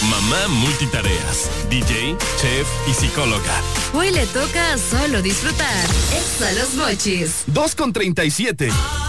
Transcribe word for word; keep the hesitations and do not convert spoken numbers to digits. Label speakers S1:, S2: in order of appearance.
S1: Mamá multitareas, D J, chef y psicóloga.
S2: Hoy le toca solo disfrutar. Exa Los Mochis.
S1: dos con treinta y siete.